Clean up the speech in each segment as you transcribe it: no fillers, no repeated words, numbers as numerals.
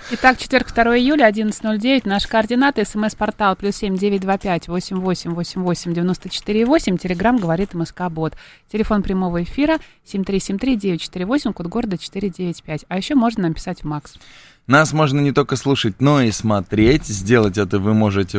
Итак, четверг, 2 июля, 11:09. Наши координаты. СМС-портал +7 925 88 88 94 8. Телеграм говорит МСК-бот. Телефон прямого эфира 7373948, код города 495. А еще можно написать в МАКС. Нас можно не только слушать, но и смотреть. Сделать это вы можете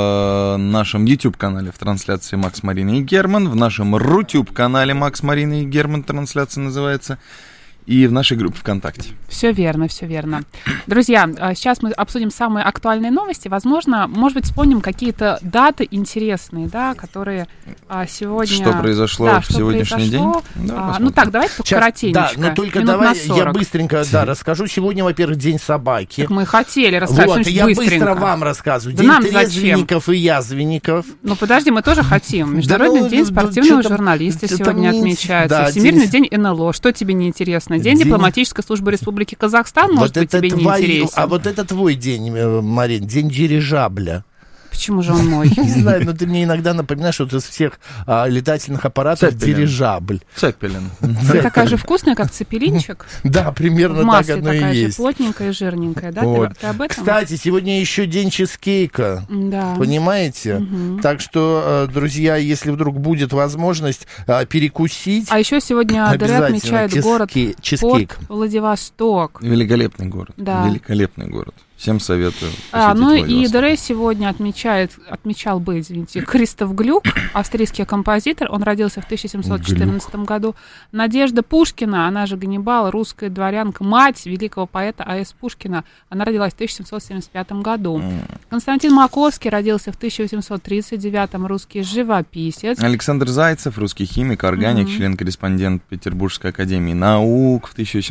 в нашем YouTube-канале в трансляции Макс, Марина и Герман, в нашем Рутюб-канале Макс, Марина и Герман, трансляция называется, и в нашей группе ВКонтакте. Все верно, все верно. Друзья, сейчас мы обсудим самые актуальные новости. Возможно, может быть, вспомним какие-то даты интересные, да, которые сегодня... Что произошло в сегодняшний день? Да, ну так, давайте только коротенько. Да, но только давай я быстренько расскажу. Сегодня, во-первых, День собаки. Так мы хотели рассказать. Вот, я быстренько. быстро вам рассказываю. Да День нам трезвенников и язвенников. Ну, подожди, мы тоже хотим. Международный день спортивного журналиста сегодня отмечается. Да, Всемирный день НЛО. Что тебе не интересно? День дипломатической службы Республики Казахстан, может быть, тебе не интересен. А вот это твой день, Марин, день дирижабля. Почему же он мой? Не знаю, но ты мне иногда напоминаешь, что из всех летательных аппаратов дирижабль. Цеппелин. Ты такая же вкусная, как цепелинчик? Да, примерно так оно и есть. такая же плотненькая и жирненькая, да? Ты об этом? Кстати, сегодня еще день чизкейка. Да. Понимаете? Так что, друзья, если вдруг будет возможность перекусить... А еще сегодня ДР отмечает город Порт Владивосток. Великолепный город. Да. Великолепный город. Всем советую. Ну и ДР сегодня отмечал бы, Кристоф Глюк, австрийский композитор. Он родился в 1714 году. Надежда Пушкина, она же Ганнибал, русская дворянка, мать великого поэта А.С. Пушкина. Она родилась в 1775 году. Константин Маковский родился в 1839, русский живописец. Александр Зайцев, русский химик, органик, член-корреспондент Петербургской академии наук, в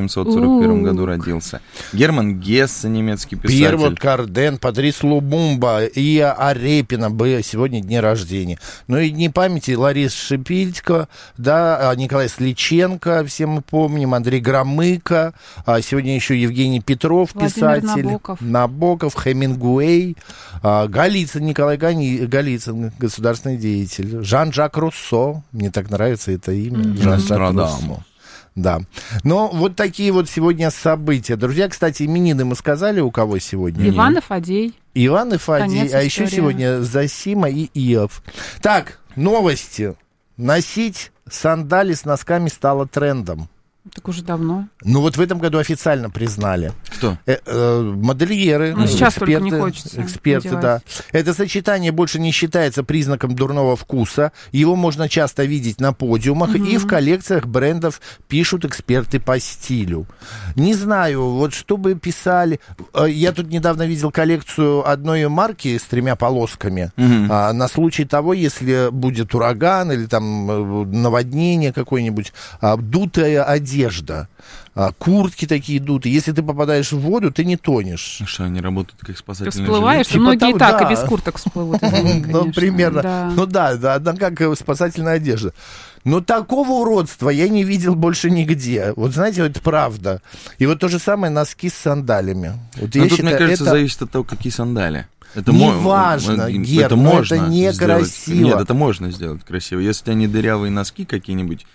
1741 году родился. Герман Гессе, немецкий писатель. Пьер Карден, Патрис Лумумба и Арепина сегодня дни рождения. Ну и дни памяти Лариса Шипилько, да, Николай Сличенко, все мы помним, Андрей Громыко, сегодня еще Евгений Петров, писатель, Набоков, Хемингуэй, Голицын, Николай Голицын, государственный деятель, Жан-Жак Руссо, мне так нравится это имя, Жан-Жак Руссо. Да. Но вот такие вот сегодня события. Друзья, кстати, именины мы сказали, у кого сегодня? Иван и Фадей. Иван и Фадей, а еще сегодня Зосима и Иов. Так, новости. Носить сандали с носками стало трендом. Так уже давно. Ну вот в этом году официально признали. Кто? Модельеры, сейчас эксперты, только не хочется эксперты, да. Это сочетание больше не считается признаком дурного вкуса. Его можно часто видеть на подиумах, и в коллекциях брендов пишут эксперты по стилю. Не знаю, вот что бы писали. Я тут недавно видел коллекцию одной марки с 3 полосками. На случай того, если будет ураган или там наводнение какое-нибудь, дутая одежда. Куртки такие дутые. Если ты попадаешь в воду, ты не тонешь. Что, они работают как спасательные жилеты? Всплываешь, типа многие того, и так да. и без курток всплывут. Ну, примерно. Да. Ну да, одна как спасательная одежда. Но такого уродства я не видел больше нигде. Вот знаете, это правда. И вот то же самое носки с сандалями. Вот я считаю, мне кажется, зависит от того, какие сандали. Это неважно, Гер, это можно это некрасиво. Нет, это можно сделать красиво. Если они дырявые носки какие-нибудь,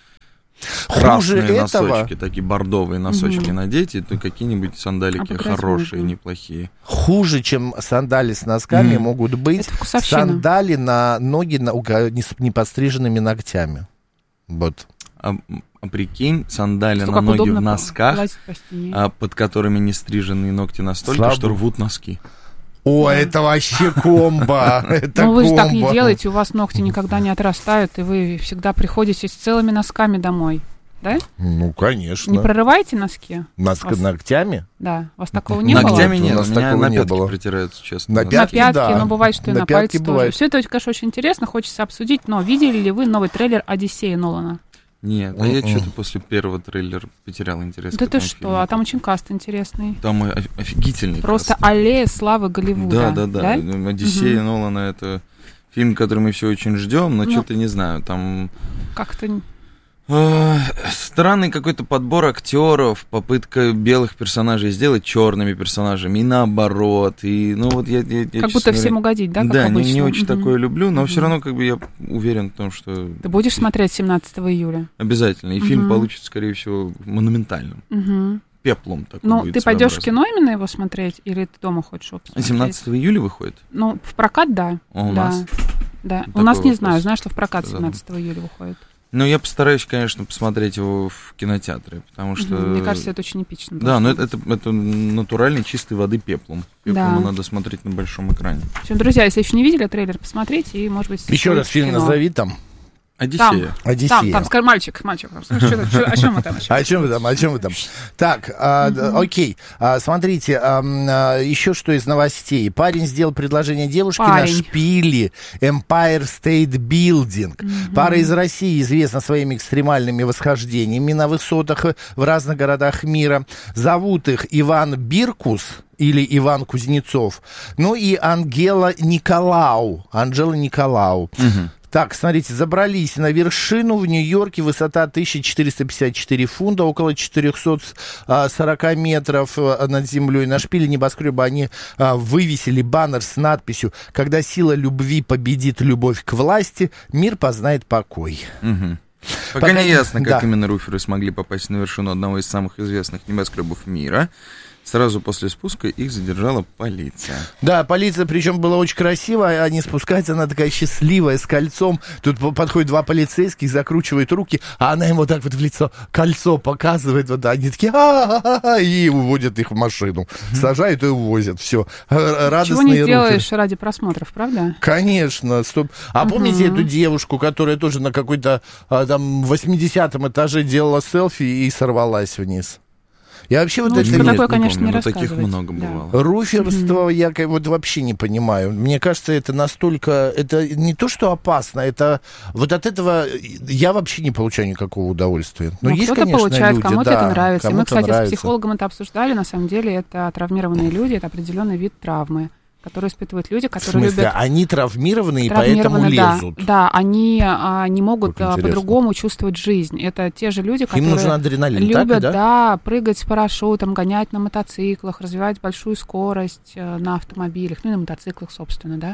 красные носочки, такие бордовые носочки надеть, то какие-нибудь сандалики хорошие, неплохие. Хуже, чем сандали с носками, могут быть сандали на ноги с неподстриженными ногтями. Вот. А прикинь, сандали на ноги в носках, под которыми не стриженные ногти настолько, что рвут носки. О, это вообще комбо! Ну вы же так не делаете, у вас ногти никогда не отрастают, и вы всегда приходите с целыми носками домой, да? Ну, конечно. Не прорываете носки? Ногтями? Да, у вас такого не было? Ногтями нет, у меня на пятки притираются, честно. На пятки, но бывает, что и на пальцы тоже. Все это, конечно, очень интересно, хочется обсудить, но видели ли вы новый трейлер «Одиссея» Нолана? Нет, а я что-то после первого трейлера потерял интерес. Да ты что, а там очень каст интересный. Там офигительный просто каст. Аллея славы Голливуда. Да. «Одиссея» Нолана — это фильм, который мы все очень ждем, но что-то не знаю, там... Как-то... Странный какой-то подбор актеров, попытка белых персонажей сделать черными персонажами, и наоборот. И, ну, вот я как будто всем угодить, да? Да, не очень такое люблю, но все равно как бы я уверен в том, что... Ты будешь смотреть 17 июля? Обязательно. И фильм получится, скорее всего, монументальным. пеплом такой Ну, будет ты пойдешь в своеобразный. кино именно его смотреть, или ты дома хочешь его посмотреть? 17 июля выходит? Ну, в прокат, да. У да. нас? Да. Такой У нас не вопрос. знаю, знаю, что в прокат Что 17 июля выходит. Ну, я постараюсь, конечно, посмотреть его в кинотеатре, потому что... Мне кажется, это очень эпично. Да, но должно быть. это натуральной чистой воды пеплом. Пеплом Да. надо смотреть на большом экране. В общем, друзья, если еще не видели трейлер, посмотрите, и, может быть... Еще раз в фильм кино. назови там. Одиссея. Одиссея. Там, скажи, мальчик, там, о чем мы там? О чем вы там? Так, окей. Смотрите, еще что из новостей. Парень сделал предложение девушке на шпиле Empire State Building. Пара из России известна своими экстремальными восхождениями на высотах в разных городах мира. Зовут их Иван Биркус или Иван Кузнецов. Ну и Анжела Николау. Так, смотрите, забрались на вершину в Нью-Йорке, высота 1454 фунта, около 440 метров над землей. На шпиле небоскреба они вывесили баннер с надписью «Когда сила любви победит любовь к власти, мир познает покой». Угу. Пока не ясно, как именно руферы смогли попасть на вершину одного из самых известных небоскребов мира. Сразу после спуска их задержала полиция. Да, полиция, причем была очень красивая, они спускаются, она такая счастливая, с кольцом. Тут подходят два полицейских, закручивают руки, а она им вот так вот в лицо кольцо показывает. Вот они такие, и уводят их в машину. Сажают и увозят, все. Радостные Чего не сделаешь руферы. ради просмотров, правда? Конечно, стоп. А помните эту девушку, которая тоже на какой-то там 80-м этаже делала селфи и сорвалась вниз? Я вообще вот это такое, конечно, не таких рассказывать. много бывало. Руферство я вот вообще не понимаю. Мне кажется, это настолько... Это не то, что опасно, это... Вот от этого я вообще не получаю никакого удовольствия. Но есть, кто-то конечно, получает, люди, кому-то это нравится. И мы, кстати, нравится. с психологом это обсуждали. На самом деле это травмированные люди, это определенный вид травмы, которые испытывают люди, которые В смысле, любят... они травмированы и поэтому лезут? Да, они не могут Как интересно. по-другому чувствовать жизнь. Это те же люди, Им которые нужен адреналин, любят, так, да? да, прыгать с парашютом, гонять на мотоциклах, развивать большую скорость на автомобилях, ну и на мотоциклах, собственно, да.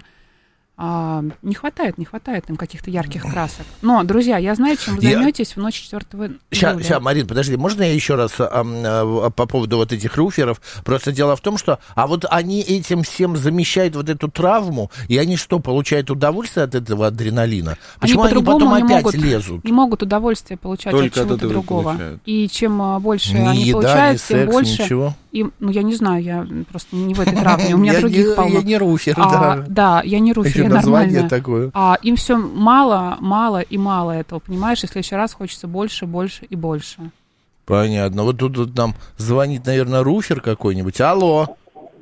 Не хватает им каких-то ярких красок. Но, друзья, я знаю, чем вы займетесь в ночь 4 июля. Сейчас, Марин, подожди, можно я еще раз по поводу вот этих руферов? Просто дело в том, что вот они этим всем замещают вот эту травму, и они что, получают удовольствие от этого адреналина? Почему они потом опять лезут? Не могут удовольствие получать Только от чего-то этого другого. получают. И чем больше Ни они еда, получают, ни тем секс, больше... ничего? Ну, я не знаю, я просто не в этой травме, у меня других полно. Я не руфер, да. Да, я не руфер, я название нормальная. такое. Им все мало и мало этого, понимаешь? И в следующий раз хочется больше и больше. Понятно. Вот тут нам звонит, наверное, руфер какой-нибудь. Алло.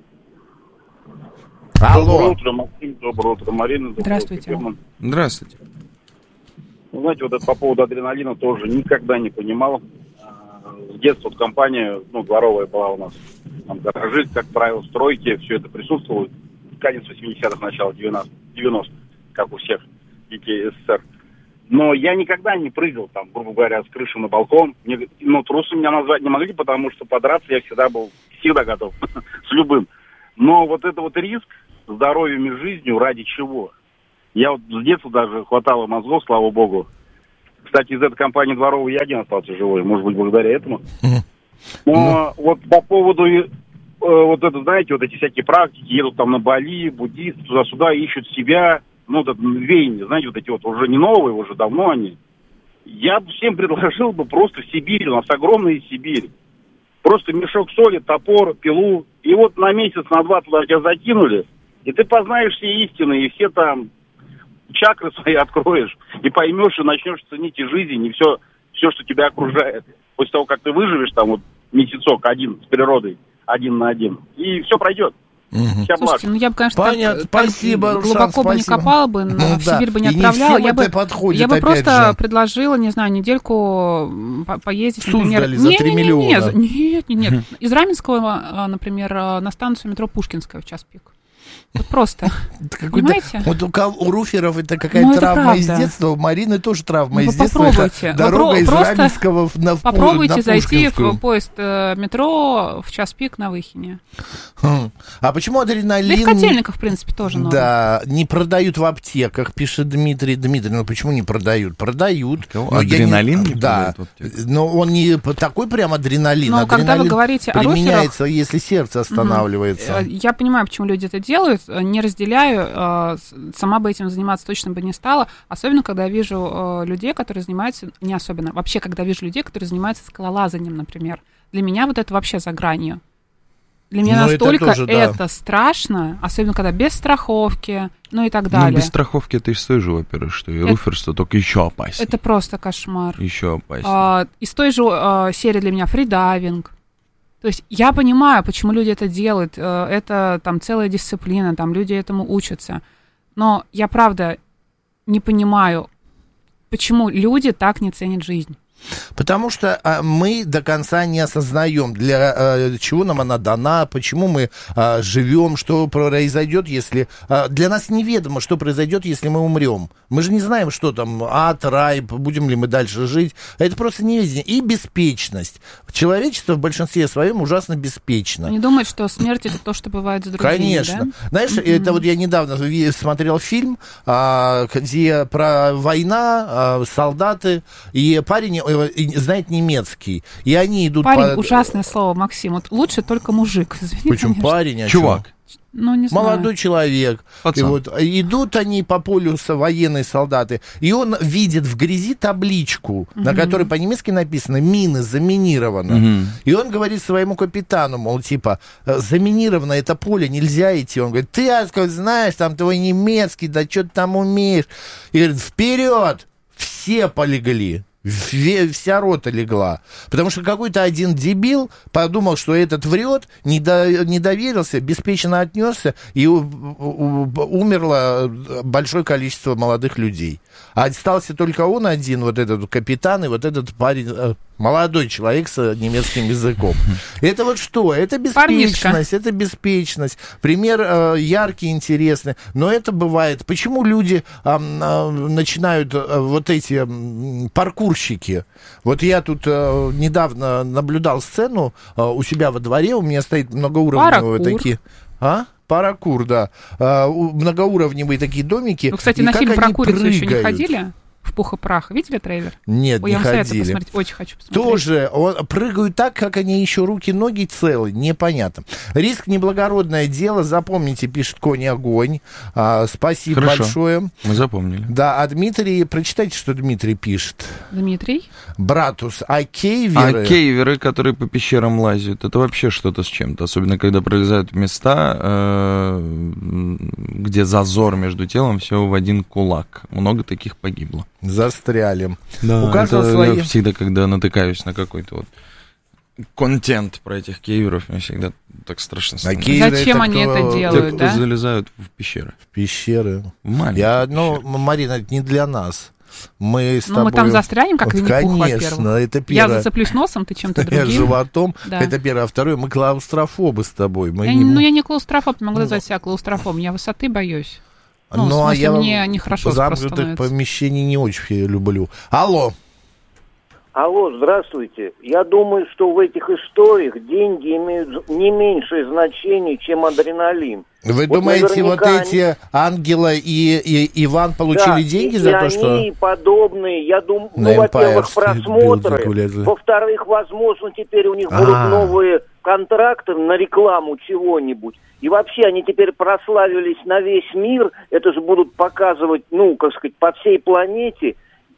Доброе утро, Максим. Доброе утро, Марина. Здравствуйте. Здравствуйте. Вы знаете, вот это по поводу адреналина тоже никогда не понимал. С детства вот компания, дворовая была у нас. Там гаражи, как правило, стройки, все это присутствовало. Конец 80-х, начало 90-х, как у всех детей СССР. Но я никогда не прыгал, там, грубо говоря, с крыши на балкон. Трусом меня назвать не могли, потому что подраться я всегда готов, с любым. Но вот это вот риск здоровьем и жизнью ради чего? Я вот с детства даже хватало мозгов, слава богу. Кстати, из этой компании дворовой я один остался живой, может быть, благодаря этому. Но вот по поводу, вот это, знаете, вот эти всякие практики, едут там на Бали, буддисты, туда-сюда, ищут себя, веяния, знаете, вот эти вот уже не новые, уже давно они. Я бы всем предложил бы просто в Сибирь, у нас огромная Сибирь. Просто мешок соли, топор, пилу, и вот на месяц, на два туда тебя закинули, и ты познаешь все истины, и все там чакры свои откроешь, и поймешь, и начнешь ценить и жизнь, и все, что тебя окружает. После того, как ты выживешь там вот месяцок один с природой, 1 на 1, и все пройдет. Слушайте, я бы, конечно, спасибо, глубоко бы не копала бы, в Сибирь бы не отправляла. Я бы просто предложила, не знаю, недельку поездить, например... Суздаль за 3 миллиона. Нет. Из Раменского, например, на станцию метро Пушкинская в час пик. Вот просто. Понимаете? Вот у руферов это какая-то травма из детства, у Марины тоже травма из детства. Попробуйте. Дорога из Раменского на Попробуйте зайти в поезд метро в час пик на Выхине. А почему адреналин... Да и в Котельниках, в принципе, тоже норм. Да, не продают в аптеках, пишет Дмитрий. Дмитрий, ну почему не продают? Продают. Адреналин не да, но он не такой прям адреналин. Но когда вы говорите о руферах... применяется, если сердце останавливается. Я понимаю, почему люди это делают. Не разделяю, сама бы этим заниматься точно бы не стала, особенно когда я вижу людей, которые занимаются, не особенно, вообще, когда вижу людей, которые занимаются скалолазанием, например. Для меня вот это вообще за гранью. Для меня настолько это страшно, особенно когда без страховки, ну и так далее. Ну, без страховки ты из той же оперы, что и руферство, только еще опаснее. Это просто кошмар. Еще опаснее. Из той же серии для меня фридайвинг. То есть я понимаю, почему люди это делают, это там целая дисциплина, там люди этому учатся, но я правда не понимаю, почему люди так не ценят жизнь. Потому что мы до конца не осознаем, для чего нам она дана, почему мы живем, что произойдет, если... Для нас неведомо, что произойдет, если мы умрем. Мы же не знаем, что там, ад, рай, будем ли мы дальше жить. Это просто неведение. И беспечность. Человечество в большинстве своем ужасно беспечно. Они думают, что смерть — это то, что бывает с другими. Конечно. Да? Знаешь, это вот я недавно смотрел фильм, где про война, солдаты, и парень знает немецкий. И они идут... Парень, ужасное слово, Максим. Вот лучше только мужик. Извини, почему парень? Чувак. Ну, не знаю. Молодой человек. И вот идут они по полю военные солдаты, и он видит в грязи табличку, на которой по-немецки написано «Мины, заминировано». И он говорит своему капитану, мол, типа, заминировано это поле, нельзя идти. Он говорит, ты, откуда знаешь, там твой немецкий, да что ты там умеешь? И говорит, вперед! Все полегли. Вся рота легла. Потому что какой-то один дебил подумал, что этот врет, не доверился, беспечно отнесся, и умерло большое количество молодых людей. А остался только он один, вот этот капитан, и вот этот парень, молодой человек с немецким языком. Это вот что? Это беспечность, это беспечность. Пример яркий, интересный. Но это бывает. Почему люди начинают вот эти паркурщики? Вот я тут недавно наблюдал сцену у себя во дворе, у меня стоит многоуровневые такие... Паракур, да. Многоуровневые такие домики. Вы, кстати, на фильм про курицу еще не ходили? В пух и прах. Видели трейлер? Нет, не ходили. Посмотреть. Очень хочу посмотреть. Тоже прыгают так, как они еще руки-ноги целы. Непонятно. Риск — неблагородное дело. Запомните, пишет Конь Огонь. Спасибо большое. Мы запомнили. Да, а Дмитрий, прочитайте, что Дмитрий пишет. Дмитрий? Братус, кейверы... кейверы, которые по пещерам лазят, это вообще что-то с чем-то. Особенно, когда пролезают в места, где зазор между телом всего в один кулак. Много таких погибло. Застряли. Да, у каждого свои... Я всегда, когда натыкаюсь на какой-то вот контент про этих кейверов, мне всегда так страшно становится. Зачем они это делают, те, кто залезают в пещеры. В пещеры. Маленькие пещеры. Марина, это не для нас. Мы с тобой... мы там застрянем, как Винни-Пух, во-первых. Конечно, это первое. Я зацеплюсь носом, ты чем-то другим. Я животом, да. Это первое. А второе, мы клаустрофобы с тобой. Я не клаустрофоб, не могу назвать себя клаустрофобом. Я высоты боюсь. Ну, в смысле, мне нехорошо просто становится. Замкнутых помещений не очень люблю. Алло. Алло, здравствуйте. Я думаю, что в этих историях деньги имеют не меньшее значение, чем адреналин. Вы думаете, вот эти Ангела и Иван получили деньги за то, что... они подобные, я думаю, во-первых, просмотры, во-вторых, возможно, теперь у них будут новые контракты на рекламу чего-нибудь. И вообще они теперь прославились на весь мир, это же будут показывать, по всей планете.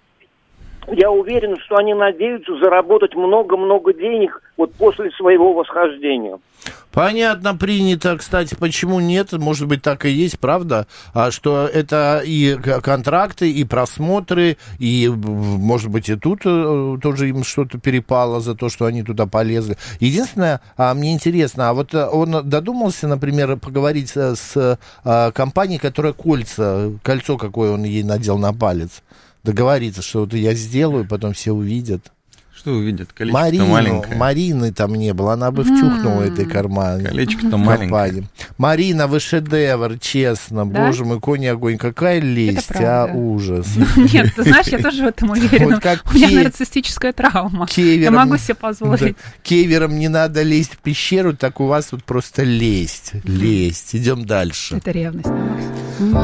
Я уверен, что они надеются заработать много-много денег вот после своего восхождения. Понятно, принято. Кстати, почему нет? Может быть, так и есть, правда? Что это и контракты, и просмотры, и, может быть, и тут тоже им что-то перепало за то, что они туда полезли. Единственное, мне интересно, а вот он додумался, например, поговорить с компанией, которая кольцо какое он ей надел на палец? Договориться, что вот я сделаю, потом все увидят. что увидят? Колечко-то маленькое. Марины там не было, она бы втюхнула этой карман. Колечко-то маленькое. Марина, вы шедевр, честно. Да? Боже мой, конь огонь. Какая лесть, ужас. Нет, ты знаешь, я тоже в этом уверена. У меня нарциссическая травма. Я могу себе позволить. Кеверам не надо лезть в пещеру, так у вас вот просто лесть. Идем дальше. Это ревность.